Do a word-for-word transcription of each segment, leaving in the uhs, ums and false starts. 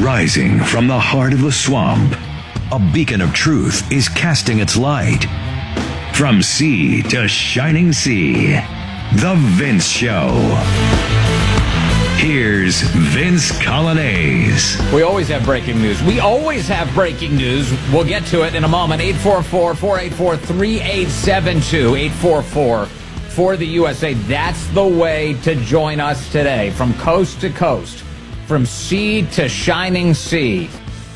Rising from the heart of the swamp, a beacon of truth is casting its light. From sea to shining sea, The Vince Show. Here's Vince Coglianese. We always have breaking news. We always have breaking news. We'll get to it in a moment. eight four four, four eight four, three eight seven two. eight four four for the U S A. That's the way to join us today. From coast to coast. From sea to shining sea.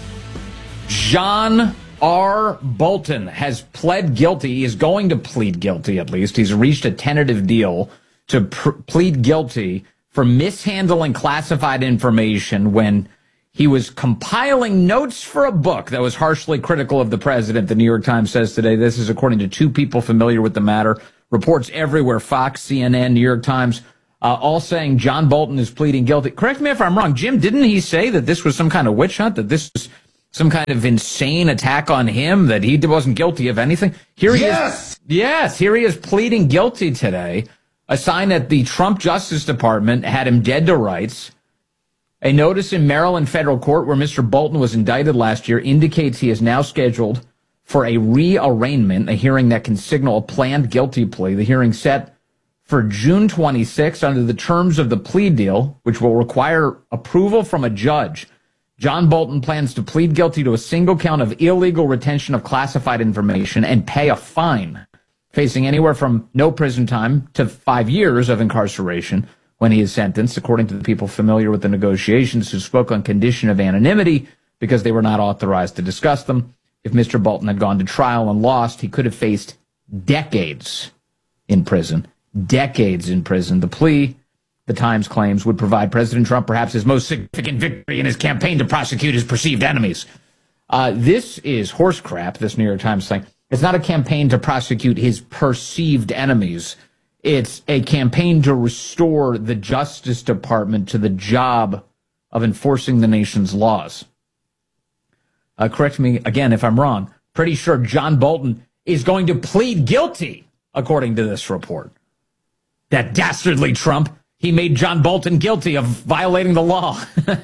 John R. Bolton has pled guilty. He is going to plead guilty, at least. He's reached a tentative deal to pr- plead guilty for mishandling classified information when he was compiling notes for a book that was harshly critical of the president, the New York Times says today. This is according to two people familiar with the matter. Reports everywhere, Fox, C N N, New York Times, uh, all saying John Bolton is pleading guilty. Correct me if I'm wrong. Jim, didn't he say that this was some kind of witch hunt, that this was some kind of insane attack on him, that he wasn't guilty of anything? Here he yes! is. Yes, here he is pleading guilty today. A sign that the Trump Justice Department had him dead to rights. A notice in Maryland federal court where Mister Bolton was indicted last year indicates he is now scheduled for a rearraignment, a hearing that can signal a planned guilty plea. The hearing set for June twenty-sixth under the terms of the plea deal, which will require approval from a judge. John Bolton plans to plead guilty to a single count of illegal retention of classified information and pay a fine, facing anywhere from no prison time to five years of incarceration when he is sentenced, according to the people familiar with the negotiations who spoke on condition of anonymity because they were not authorized to discuss them. If Mister Bolton had gone to trial and lost, he could have faced decades in prison. Decades in prison. The plea, the Times claims, would provide President Trump perhaps his most significant victory in his campaign to prosecute his perceived enemies. Uh, this is horse crap, this New York Times thing. It's not a campaign to prosecute his perceived enemies. It's a campaign to restore the Justice Department to the job of enforcing the nation's laws. Uh, correct me again if I'm wrong. Pretty sure John Bolton is going to plead guilty, according to this report. That dastardly Trump, he made John Bolton guilty of violating the law.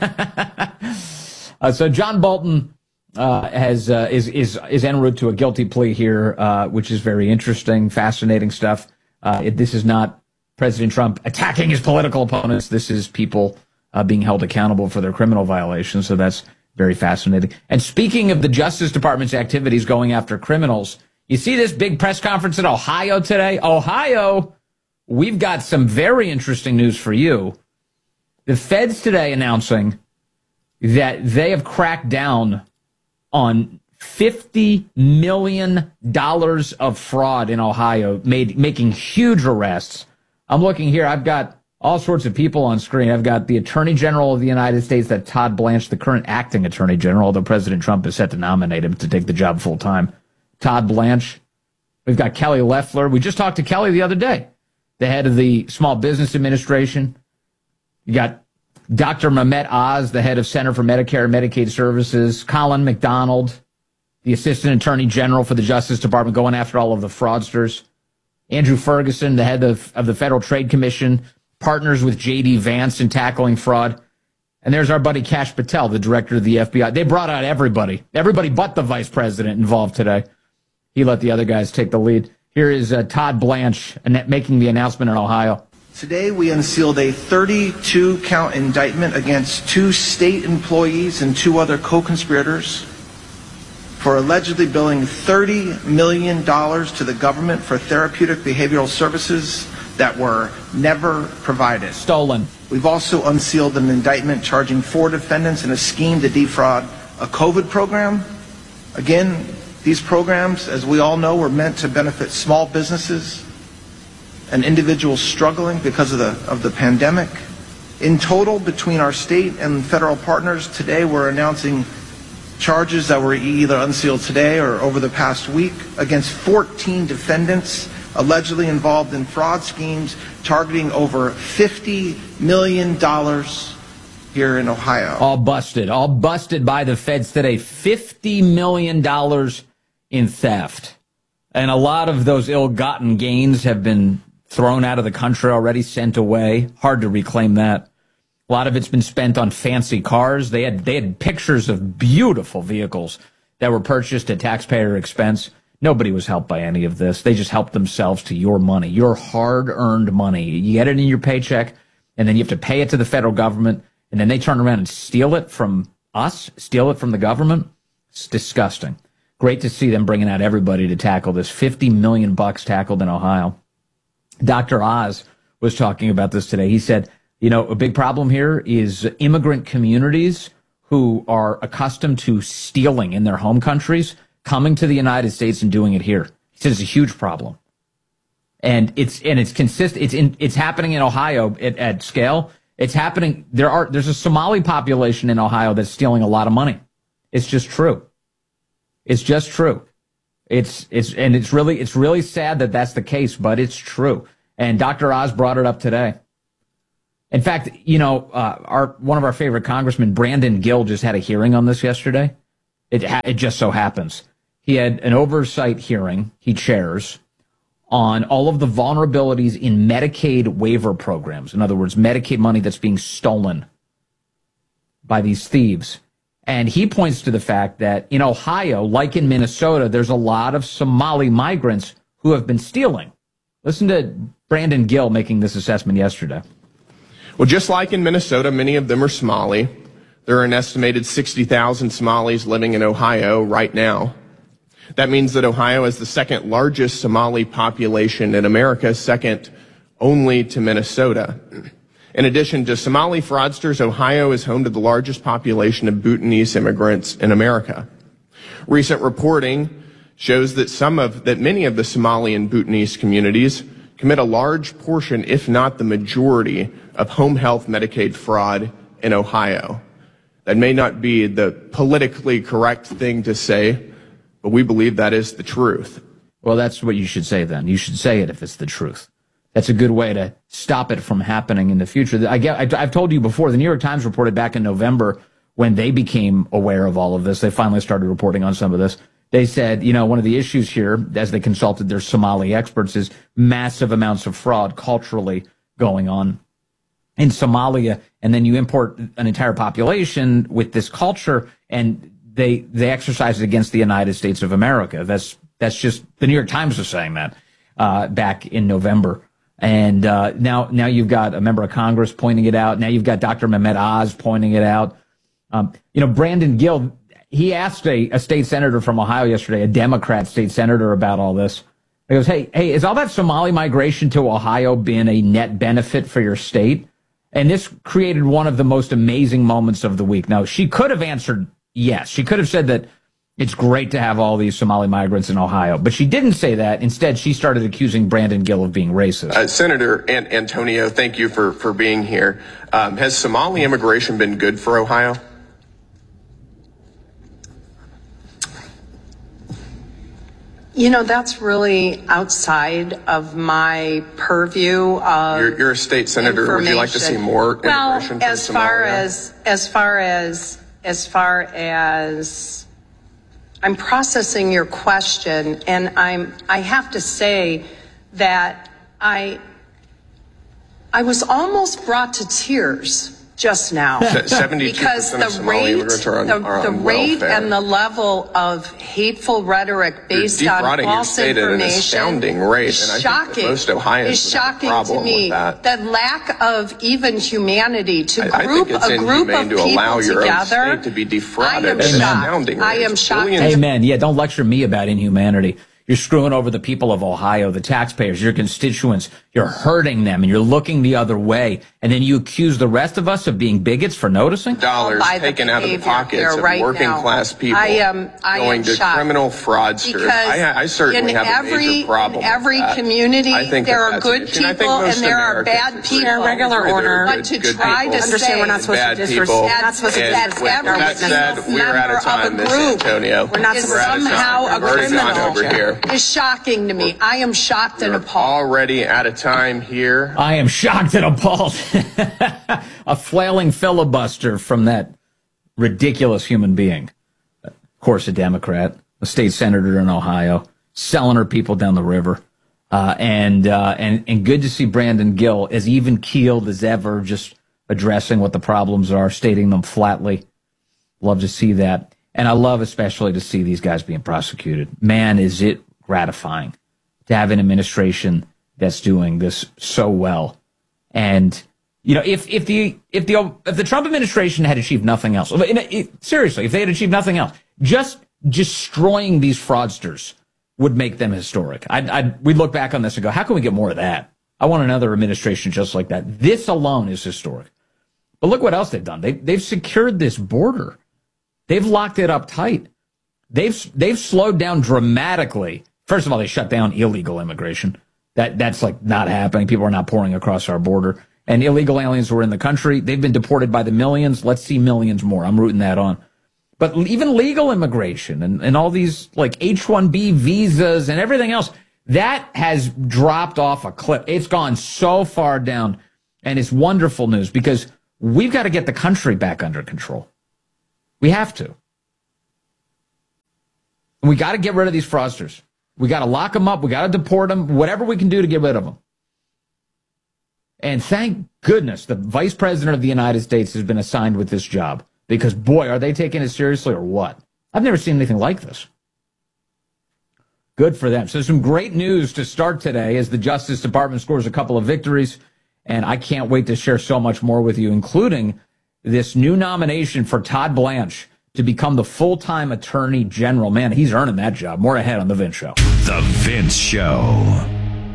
uh, so John Bolton Uh, has uh, is is is en route to a guilty plea here, uh, which is very interesting, fascinating stuff. Uh, it, this is not President Trump attacking his political opponents. This is people uh, being held accountable for their criminal violations. So that's very fascinating. And speaking of the Justice Department's activities going after criminals, you see this big press conference in Ohio today. Ohio, we've got some very interesting news for you. The feds today announcing that they have cracked down on fifty million dollars of fraud in Ohio, made making huge arrests. I'm looking here. I've got all sorts of people on screen. I've got the Attorney General of the United States, that Todd Blanche, the current acting Attorney General, although President Trump is set to nominate him to take the job full time. Todd Blanche. We've got Kelly Loeffler. We just talked to Kelly the other day, the head of the Small Business Administration. You got Doctor Mehmet Oz, the head of Center for Medicare and Medicaid Services. Colin McDonald, the Assistant Attorney General for the Justice Department, going after all of the fraudsters. Andrew Ferguson, the head of, of the Federal Trade Commission, partners with J D Vance in tackling fraud. And there's our buddy Kash Patel, the director of the F B I. They brought out everybody, everybody but the vice president involved today. He let the other guys take the lead. Here is uh, Todd Blanche making the announcement in Ohio. Today we unsealed a thirty-two count indictment against two state employees and two other co-conspirators for allegedly billing thirty million dollars to the government for therapeutic behavioral services that were never provided. Stolen. We've also unsealed an indictment charging four defendants in a scheme to defraud a COVID program. Again, these programs, as we all know, were meant to benefit small businesses and individuals struggling because of the of the pandemic. In total, between our state and federal partners, today we're announcing charges that were either unsealed today or over the past week against fourteen defendants allegedly involved in fraud schemes targeting over fifty million dollars here in Ohio. All busted, all busted by the feds today. fifty million dollars in theft. And a lot of those ill-gotten gains have been thrown out of the country already, sent away. Hard to reclaim that. A lot of it's been spent on fancy cars. They had they had pictures of beautiful vehicles that were purchased at taxpayer expense. Nobody was helped by any of this. They just helped themselves to your money, your hard-earned money. You get it in your paycheck, and then you have to pay it to the federal government, and then they turn around and steal it from us, steal it from the government. It's disgusting. Great to see them bringing out everybody to tackle this. fifty million bucks tackled in Ohio. Doctor Oz was talking about this today. He said, you know, a big problem here is immigrant communities who are accustomed to stealing in their home countries, coming to the United States and doing it here. He said it's a huge problem. And it's, and it's consistent. It's in, it's happening in Ohio at, at scale. It's happening. There are, there's a Somali population in Ohio that's stealing a lot of money. It's just true. It's just true. It's, it's, and it's really, it's really sad that that's the case, but it's true. And Doctor Oz brought it up today. In fact, you know, uh, our, one of our favorite congressmen, Brandon Gill, just had a hearing on this yesterday. It, ha- it just so happens. He had an oversight hearing he chairs on all of the vulnerabilities in Medicaid waiver programs. In other words, Medicaid money that's being stolen by these thieves. And he points to the fact that in Ohio, like in Minnesota, there's a lot of Somali migrants who have been stealing. Listen to Brandon Gill making this assessment yesterday. Well, just like in Minnesota, many of them are Somali. There are an estimated sixty thousand Somalis living in Ohio right now. That means that Ohio is the second largest Somali population in America, second only to Minnesota. In addition to Somali fraudsters, Ohio is home to the largest population of Bhutanese immigrants in America. Recent reporting shows that some of, that many of the Somali and Bhutanese communities commit a large portion, if not the majority, of home health Medicaid fraud in Ohio. That may not be the politically correct thing to say, but we believe that is the truth. Well, that's what you should say then. You should say it if it's the truth. That's a good way to stop it from happening in the future. I get, I've told you before, the New York Times reported back in November when they became aware of all of this. They finally started reporting on some of this. They said, you know, one of the issues here, as they consulted their Somali experts, is massive amounts of fraud culturally going on in Somalia. And then you import an entire population with this culture, and they they exercise it against the United States of America. That's that's just, the New York Times was saying that uh, back in November. And uh, now now you've got a member of Congress pointing it out. Now you've got Doctor Mehmet Oz pointing it out. Um, you know, Brandon Gill, he asked a, a state senator from Ohio yesterday, a Democrat state senator, about all this. He goes, hey, hey, is all that Somali migration to Ohio been a net benefit for your state? And this created one of the most amazing moments of the week. Now, she could have answered yes. She could have said that it's great to have all these Somali migrants in Ohio, but she didn't say that. Instead, she started accusing Brandon Gill of being racist. Uh, Senator An- Antonio, thank you for, for being here. Um, has Somali immigration been good for Ohio? You know, that's really outside of my purview of You're, you're a state senator. Would you like to see more immigration well, from as far Somalia? as as far as as far as I'm processing your question, and I'm I have to say that I I was almost brought to tears just now seventy-two because percent of the Somali rate, immigrants are on, the, are the on rate welfare. and the level of hateful rhetoric based You're on defrauding your false state at an information astounding rate, is and I think shocking. that most Ohioans is would have a shocking problem to me. with that. The lack of even humanity to I- I group think it's a group inhumane of to people allow your own together. state to be defrauded I am at an shocked. astounding I rate. am shocked. Billions- Amen. Yeah, don't lecture me about inhumanity. You're screwing over the people of Ohio, the taxpayers, your constituents. You're hurting them, and you're looking the other way. And then you accuse the rest of us of being bigots for noticing? Dollars by the taken out of the behavior pockets here of right working now. class people, I am, I going am to shocked. criminal fraudsters. Because I, I certainly in have every, a major problem in every with that. community, I think there that are that's an good issue. I think people most and there are Americans bad agree. people. Chair, regular There are order. good- But to good try people to Understand say we're not supposed to bad disrespect. people. We're not supposed to And that's disrespect with our that witnesses. said, we are out of member time, a Miss group Antonio. We're not is supposed to- somehow We're a out of time. We've already gone criminal over here. is shocking to me. I am shocked and We're appalled. already out of time here. I am shocked and appalled. A flailing filibuster from that ridiculous human being. Of course, a Democrat, a state senator in Ohio, selling her people down the river. Uh, and, uh, and, and good to see Brandon Gill as even keeled as ever, just addressing what the problems are, stating them flatly. Love to see that. And I love especially to see these guys being prosecuted. Man, is it gratifying to have an administration that's doing this so well. And, you know, if, if the, if the, if the Trump administration had achieved nothing else, seriously, if they had achieved nothing else, just destroying these fraudsters would make them historic. I'd, I'd, we'd look back on this and go, how can we get more of that? I want another administration just like that. This alone is historic. But look what else they've done. They, they've secured this border. They've locked it up tight. They've, they've slowed down dramatically. First of all, they shut down illegal immigration. That, that's like not happening. People are not pouring across our border. And illegal aliens who are in the country, they've been deported by the millions. Let's see millions more. I'm rooting that on. But even legal immigration and, and all these like H one B visas and everything else, that has dropped off a cliff. It's gone so far down. And it's wonderful news because we've got to get the country back under control. We have to. And we got to get rid of these fraudsters. We got to lock them up. We got to deport them. Whatever we can do to get rid of them. And thank goodness the Vice President of the United States has been assigned with this job. Because, boy, are they taking it seriously or what? I've never seen anything like this. Good for them. So some great news to start today as the Justice Department scores a couple of victories. And I can't wait to share so much more with you, including this new nomination for Todd Blanche to become the full-time Attorney General. Man, he's earning that job. More ahead on The Vince Show. The Vince Show.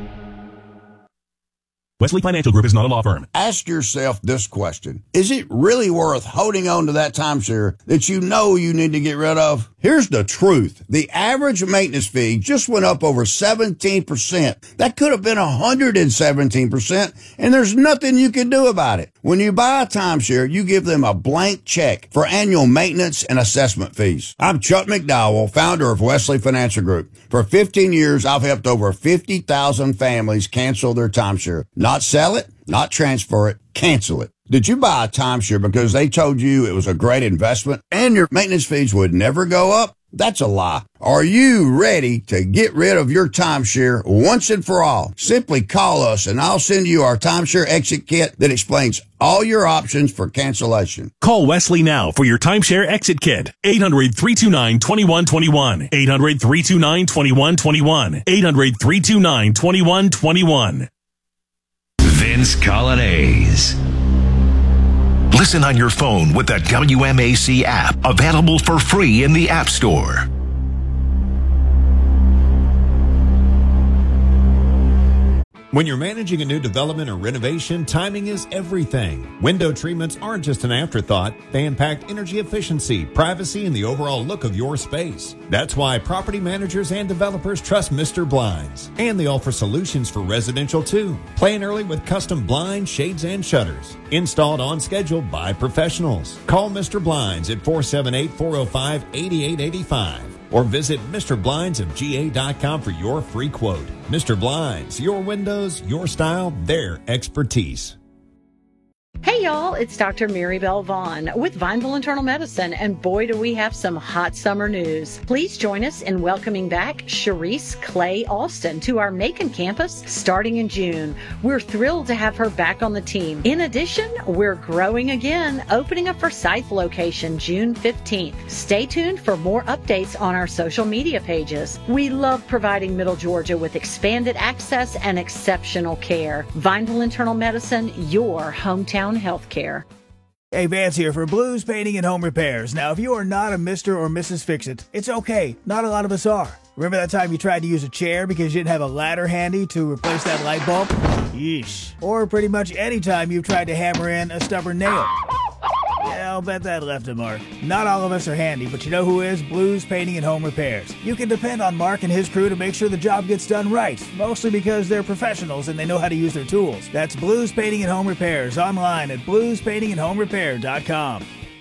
Wesley Financial Group is not a law firm. Ask yourself this question. Is it really worth holding on to that timeshare that you know you need to get rid of? Here's the truth. The average maintenance fee just went up over seventeen percent. That could have been one hundred seventeen percent, and there's nothing you can do about it. When you buy a timeshare, you give them a blank check for annual maintenance and assessment fees. I'm Chuck McDowell, founder of Wesley Financial Group. For fifteen years, I've helped over fifty thousand families cancel their timeshare. Not sell it, not transfer it, cancel it. Did you buy a timeshare because they told you it was a great investment and your maintenance fees would never go up? That's a lie. Are you ready to get rid of your timeshare once and for all? Simply call us and I'll send you our timeshare exit kit that explains all your options for cancellation. Call Wesley now for your timeshare exit kit. eight hundred, three two nine, two one two one. eight hundred, three two nine, two one two one. eight hundred, three two nine, two one two one. Vince Colonnese. Listen on your phone with the W M A C app, available for free in the App Store. When you're managing a new development or renovation, timing is everything. Window treatments aren't just an afterthought. They impact energy efficiency, privacy, and the overall look of your space. That's why property managers and developers trust Mister Blinds. And they offer solutions for residential too. Plan early with custom blinds, shades, and shutters. Installed on schedule by professionals. Call Mister Blinds at four seven eight, four oh five, eight eight eight five. Or visit Mister Blinds of G A dot com for your free quote. Mister Blinds, your windows, your style, their expertise. Hey y'all, it's Doctor Mary Bell Vaughn with Vineville Internal Medicine, and boy do we have some hot summer news. Please join us in welcoming back Sharice Clay Alston to our Macon campus starting in June. We're thrilled to have her back on the team. In addition, we're growing again, opening a Forsyth location June fifteenth. Stay tuned for more updates on our social media pages. We love providing Middle Georgia with expanded access and exceptional care. Vineville Internal Medicine, your hometown healthcare. Hey, Vance here for Blues Painting and Home Repairs. Now, if you are not a Mister or Missus Fix-It, it's okay. Not a lot of us are. Remember that time you tried to use a chair because you didn't have a ladder handy to replace that light bulb? Yeesh. Or pretty much any time you've tried to hammer in a stubborn nail. Yeah, I'll bet that left a mark. Not all of us are handy, but you know who is? Blues Painting and Home Repairs. You can depend on Mark and his crew to make sure the job gets done right, mostly because they're professionals and they know how to use their tools. That's Blues Painting and Home Repairs, online at blues painting and home repair dot com.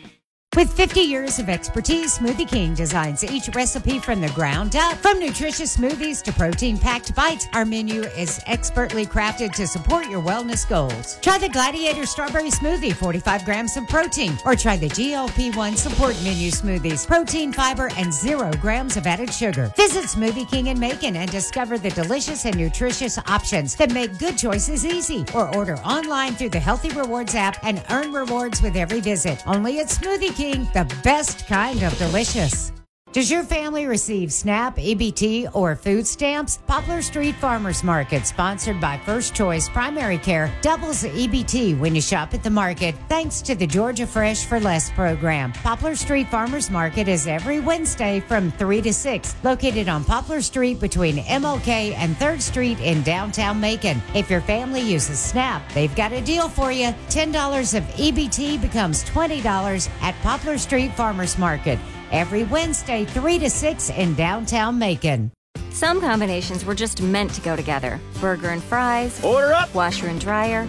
With fifty years of expertise, Smoothie King designs each recipe from the ground up. From nutritious smoothies to protein-packed bites, our menu is expertly crafted to support your wellness goals. Try the Gladiator Strawberry Smoothie, forty-five grams of protein, or try the G L P one Support Menu Smoothies, protein, fiber, and zero grams of added sugar. Visit Smoothie King in Macon and discover the delicious and nutritious options that make good choices easy. Or order online through the Healthy Rewards app and earn rewards with every visit. Only at Smoothie King. The best kind of delicious. Does your family receive SNAP, E B T, or food stamps? Poplar Street Farmers Market, sponsored by First Choice Primary Care, doubles the E B T when you shop at the market, thanks to the Georgia Fresh for Less program. Poplar Street Farmers Market is every Wednesday from three to six, located on Poplar Street between M L K and third Street in downtown Macon. If your family uses SNAP, they've got a deal for you. ten dollars of E B T becomes twenty dollars at Poplar Street Farmers Market. Every Wednesday, three to six in downtown Macon. Some combinations were just meant to go together. Burger and fries. Order up. Washer and dryer.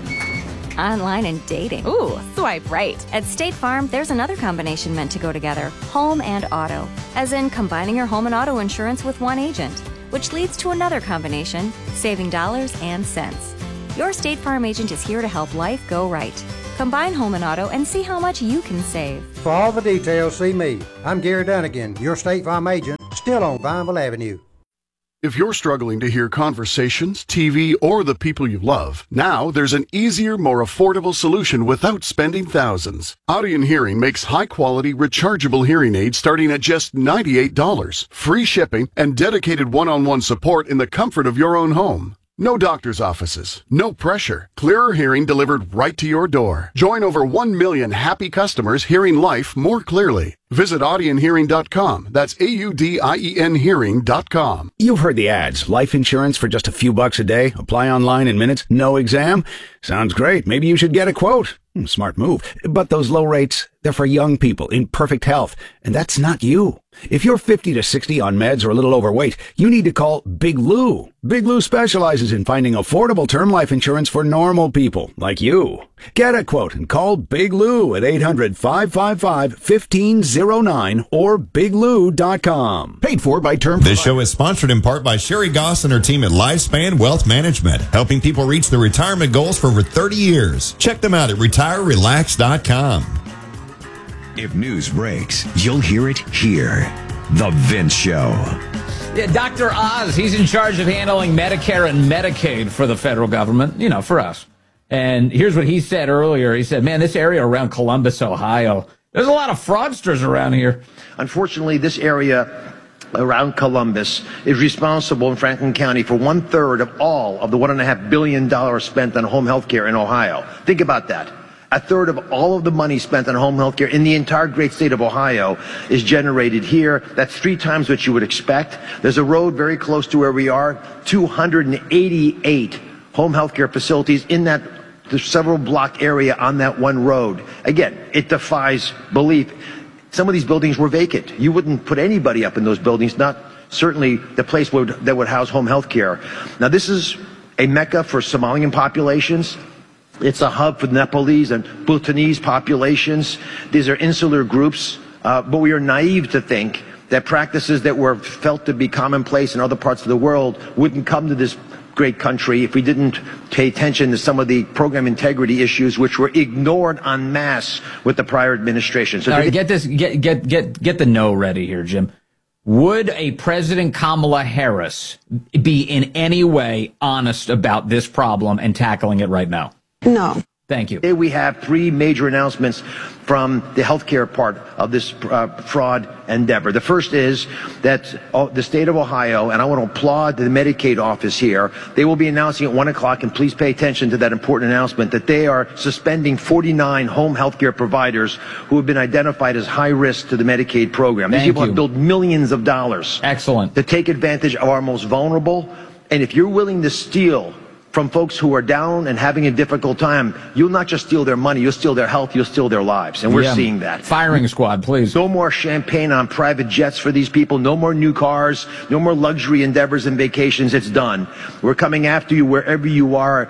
Online and dating. Ooh, swipe right. At State Farm, there's another combination meant to go together. Home and auto. As in combining your home and auto insurance with one agent. Which leads to another combination, saving dollars and cents. Your State Farm agent is here to help life go right. Combine home and auto and see how much you can save. For all the details, see me. I'm Gary Dunnigan, your State Farm agent, still on Vineville Avenue. If you're struggling to hear conversations, T V, or the people you love, now there's an easier, more affordable solution without spending thousands. Audion Hearing makes high-quality, rechargeable hearing aids starting at just ninety-eight dollars, free shipping, and dedicated one-on-one support in the comfort of your own home. No doctor's offices, no pressure. Clearer hearing delivered right to your door. Join over one million happy customers hearing life more clearly. Visit audion hearing dot com. That's A U D I E N hearing dot com. You've heard the ads. Life insurance for just a few bucks a day. Apply online in minutes. No exam. Sounds great. Maybe you should get a quote. Smart move. But those low rates, they're for young people in perfect health. And that's not you. If you're fifty to sixty on meds or a little overweight, you need to call Big Lou. Big Lou specializes in finding affordable term life insurance for normal people like you. Get a quote and call Big Lou at eight hundred, five five five, one five zero nine or big lou dot com. Paid for by Term. This show is sponsored in part by Sherry Goss and her team at Lifespan Wealth Management, helping people reach their retirement goals for over thirty years. Check them out at retire relax dot com. If news breaks, you'll hear it here. The Vince Show. Yeah, Doctor Oz, he's in charge of handling Medicare and Medicaid for the federal government, you know, for us. And here's what he said earlier. He said, man, this area around Columbus, Ohio, there's a lot of fraudsters around here. Unfortunately, this area around Columbus is responsible in Franklin County for one third of all of the one and a half billion dollars spent on home health care in Ohio. Think about that. A third of all of the money spent on home health care in the entire great state of Ohio is generated here. That's three times what you would expect. There's a road very close to where we are, two hundred eighty-eight home health care facilities in that several block area on that one road. Again, it defies belief. Some of these buildings were vacant. You wouldn't put anybody up in those buildings, not certainly the place would, that would house home health care. Now, this is a mecca for Somalian populations. It's a hub for Nepalese and Bhutanese populations. These are insular groups, uh, but we are naive to think that practices that were felt to be commonplace in other parts of the world wouldn't come to this great country if we didn't pay attention to some of the program integrity issues which were ignored en masse with the prior administration. So all right, get this, get get get get the no ready here, Jim. Would a President Kamala Harris be in any way honest about this problem and tackling it right now? No. Thank you. Today we have three major announcements from the healthcare part of this uh, fraud endeavor. The first is that uh, the state of Ohio, and I want to applaud the Medicaid office here, they will be announcing at one o'clock, and please pay attention to that important announcement, that they are suspending forty-nine home healthcare providers who have been identified as high risk to the Medicaid program. These Thank people you. have billed millions of dollars. Excellent. To take advantage of our most vulnerable. And if you're willing to steal from folks who are down and having a difficult time, you'll not just steal their money, you'll steal their health, you'll steal their lives. And we're yeah. seeing that. Firing squad, please. No more champagne on private jets for these people. No more new cars. No more luxury endeavors and vacations. It's done. We're coming after you wherever you are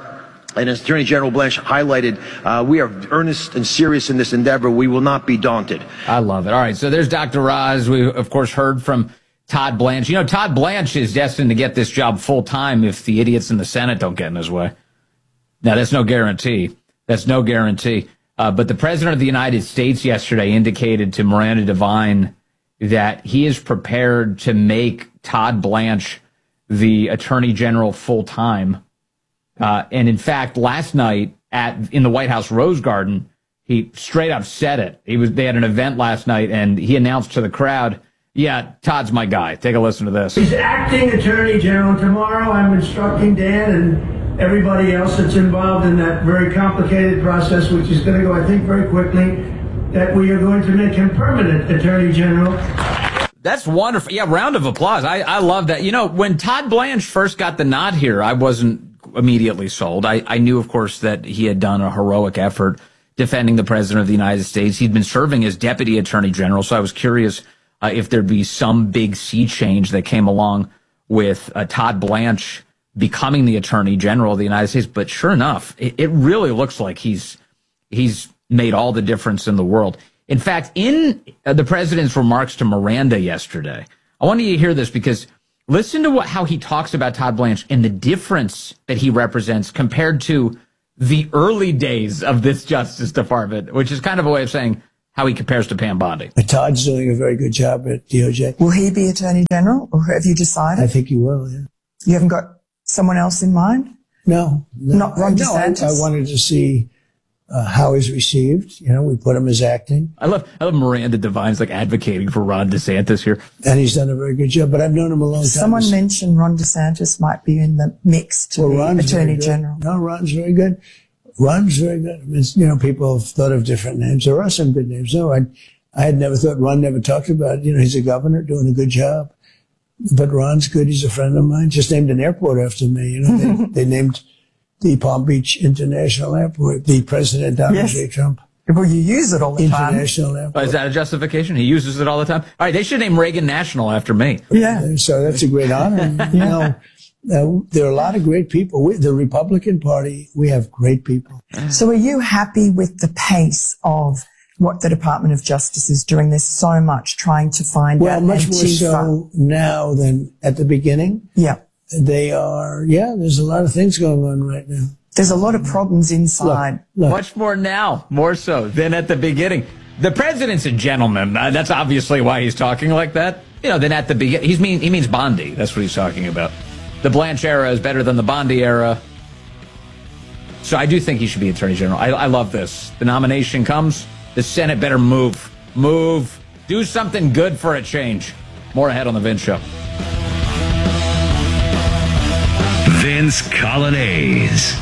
And as Attorney General Blanche highlighted, uh, we are earnest and serious in this endeavor. We will not be daunted. I love it. All right, so there's Doctor Oz. We, of course, heard from Todd Blanche. You know, Todd Blanche is destined to get this job full-time if the idiots in the Senate don't get in his way. Now, that's no guarantee. That's no guarantee. Uh, but the President of the United States yesterday indicated to Miranda Devine that he is prepared to make Todd Blanche the Attorney General full-time. Uh, and in fact, last night at in the White House Rose Garden, he straight up said it. He was they had an event last night, and he announced to the crowd, "Yeah, Todd's my guy." Take a listen to this. He's acting Attorney General. Tomorrow, I'm instructing Dan and everybody else that's involved in that very complicated process, which is going to go, I think, very quickly, that we are going to make him permanent Attorney General. That's wonderful. Yeah, round of applause. I, I love that. You know, when Todd Blanche first got the nod here, I wasn't immediately sold. I, I knew, of course, that he had done a heroic effort defending the President of the United States. He'd been serving as Deputy Attorney General, so I was curious uh, if there'd be some big sea change that came along with uh, Todd Blanche becoming the Attorney General of the United States. But sure enough, it, it really looks like he's he's made all the difference in the world. In fact, in uh, the President's remarks to Miranda yesterday, I want you to hear this because listen to what, how he talks about Todd Blanche and the difference that he represents compared to the early days of this Justice Department, which is kind of a way of saying how he compares to Pam Bondi. But Todd's doing a very good job at D O J. Will he be Attorney General, or have you decided? I think he will, yeah. You haven't got someone else in mind? No. no Not Ron DeSantis? No, I, I wanted to see Uh, how he's received. You know, we put him as acting. I love, I love Miranda Devine's like advocating for Ron DeSantis here. And he's done a very good job, but I've known him a long time. Someone mentioned Ron DeSantis might be in the mix to well, be Ron's Attorney General. No, Ron's very good. Ron's very good. I mean, you know, people have thought of different names. There are some good names. No, I, I had never thought, Ron never talked about it. You know, he's a governor doing a good job. But Ron's good. He's a friend of mine. Just named an airport after me. You know, they, they named the Palm Beach International Airport, the President Donald Yes. J. Trump. Well, you use it all the time. International Airport. Oh, is that a justification? He uses it all the time? All right, they should name Reagan National after me. Yeah. So that's a great honor. You know, uh, there are a lot of great people. We, the Republican Party, we have great people. So are you happy with the pace of what the Department of Justice is doing? There's so much trying to find Well, out. much more Antifa. so now than at the beginning. Yeah. They are, yeah, there's a lot of things going on right now. There's a lot of problems inside. Look, look. Much more now, more so than at the beginning. The president's a gentleman. Uh, that's obviously why he's talking like that. You know, than at the beginning. He's mean, he means Bondi. That's what he's talking about. The Blanche era is better than the Bondi era. So I do think he should be Attorney General. I, I love this. The nomination comes. The Senate better move. Move. Do something good for a change. More ahead on The Vince Show. Vince Colonnese.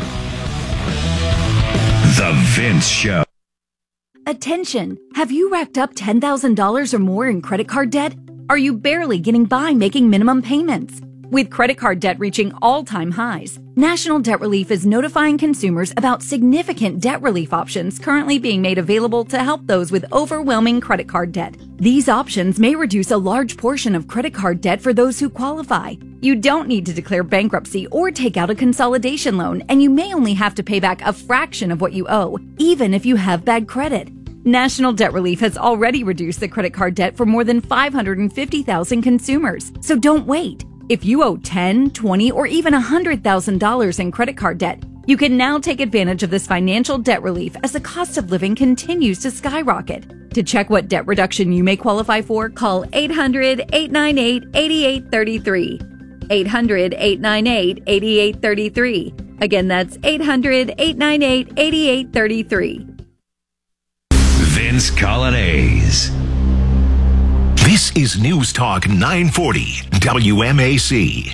The Vince Show. Attention! Have you racked up ten thousand dollars or more in credit card debt? Are you barely getting by making minimum payments? With credit card debt reaching all-time highs, National Debt Relief is notifying consumers about significant debt relief options currently being made available to help those with overwhelming credit card debt. These options may reduce a large portion of credit card debt for those who qualify. You don't need to declare bankruptcy or take out a consolidation loan, and you may only have to pay back a fraction of what you owe, even if you have bad credit. National Debt Relief has already reduced the credit card debt for more than five hundred fifty thousand consumers, so don't wait. If you owe ten, twenty, or even one hundred thousand dollars in credit card debt, you can now take advantage of this financial debt relief as the cost of living continues to skyrocket. To check what debt reduction you may qualify for, call eight hundred, eight nine eight, eight eight three three. eight hundred, eight nine eight, eight eight three three. Again, that's eight hundred, eight nine eight, eight eight three three. Vince Colonnese. This is News Talk nine forty W M A C.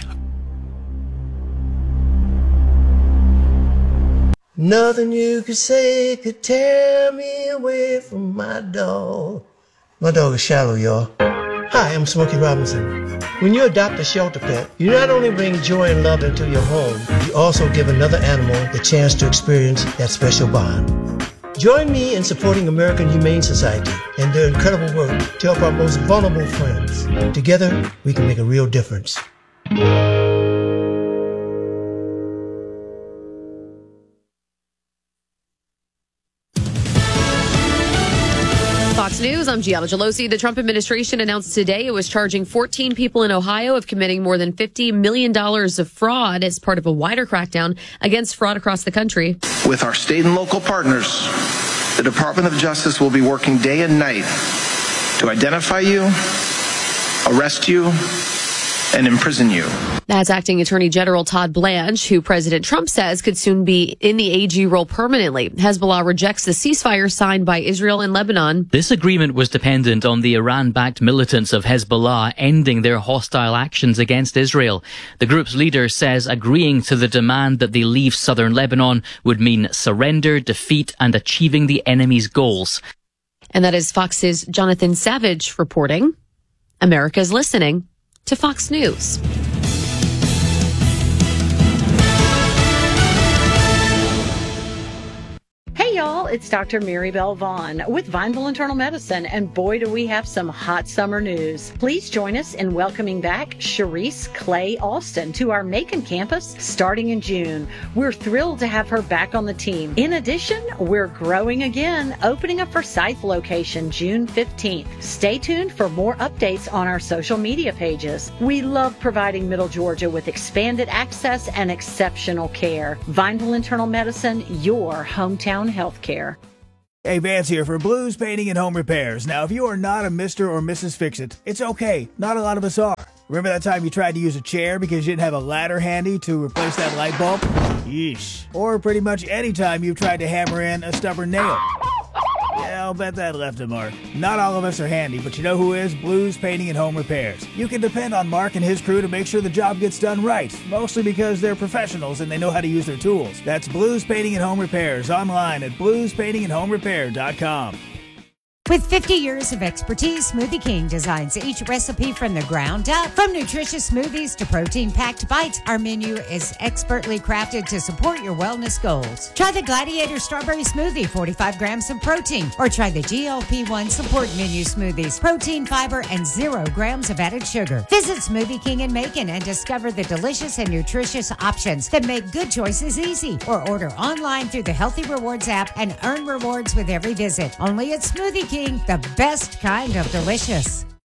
Nothing you could say could tear me away from my dog. My dog is Shallow, y'all. Hi, I'm Smokey Robinson. When you adopt a shelter pet, you not only bring joy and love into your home, you also give another animal the chance to experience that special bond. Join me in supporting American Humane Society and their incredible work to help our most vulnerable friends. Together, we can make a real difference. Fox News, I'm Gianna Gelosi. The Trump administration announced today it was charging fourteen people in Ohio of committing more than fifty million dollars of fraud as part of a wider crackdown against fraud across the country. With our state and local partners, the Department of Justice will be working day and night to identify you, arrest you, and imprison you. That's Acting Attorney General Todd Blanche, who President Trump says could soon be in the A G role permanently. Hezbollah rejects the ceasefire signed by Israel and Lebanon. This agreement was dependent on the Iran-backed militants of Hezbollah ending their hostile actions against Israel. The group's leader says agreeing to the demand that they leave southern Lebanon would mean surrender, defeat, and achieving the enemy's goals. And that is Fox's Jonathan Savage reporting. America's listening to Fox News. Hey y'all, it's Doctor Mary Bell Vaughn with Vineville Internal Medicine, and boy do we have some hot summer news. Please join us in welcoming back Cherise Clay Alston to our Macon campus starting in June. We're thrilled to have her back on the team. In addition, we're growing again, opening a Forsyth location June fifteenth. Stay tuned for more updates on our social media pages. We love providing Middle Georgia with expanded access and exceptional care. Vineville Internal Medicine, your hometown healthcare. Hey, Vance here for Blues Painting and Home Repairs. Now, if you are not a Mister or Missus Fix-It, it's okay. Not a lot of us are. Remember that time you tried to use a chair because you didn't have a ladder handy to replace that light bulb? Yeesh. Or pretty much any time you've tried to hammer in a stubborn nail. Yeah, I'll bet that left a mark. Not all of us are handy, but you know who is? Blues Painting and Home Repairs. You can depend on Mark and his crew to make sure the job gets done right, mostly because they're professionals and they know how to use their tools. That's Blues Painting and Home Repairs, online at blues painting and home repair dot com. With fifty years of expertise, Smoothie King designs each recipe from the ground up. From nutritious smoothies to protein-packed bites, our menu is expertly crafted to support your wellness goals. Try the Gladiator Strawberry Smoothie, forty-five grams of protein, or try the G L P one Support Menu Smoothies, protein, fiber, and zero grams of added sugar. Visit Smoothie King in Macon and discover the delicious and nutritious options that make good choices easy. Or order online through the Healthy Rewards app and earn rewards with every visit. Only at Smoothie King, the best kind of delicious.